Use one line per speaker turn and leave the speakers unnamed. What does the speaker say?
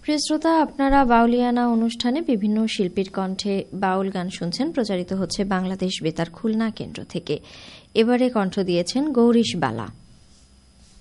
প্রিয় শ্রোতা, আপনারা বাউলিয়ানা অনুষ্ঠানে বিভিন্ন শিল্পীর কণ্ঠে বাউল গান শুনছেন। প্রচারিত হচ্ছে বাংলাদেশ বেতার খুলনা কেন্দ্র থেকে। এবারে কণ্ঠ দিয়েছেন গৌরীশ বালা।